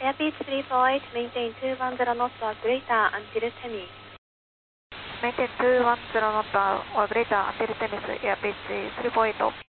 Airbus 348, maintain 210 knots or greater until Temis. Maintain 210 knots or greater until Temis, Airbus 348.